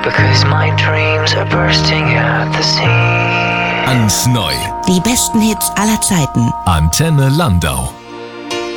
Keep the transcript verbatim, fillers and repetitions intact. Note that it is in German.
because my dreams are bursting at the seams. Ans Neu. Die besten Hits aller Zeiten. Antenne Landau.